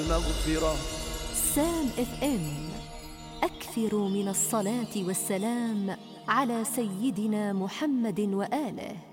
المغفرة. سام اف ام، أكثروا من الصلاة والسلام على سيدنا محمد وآله.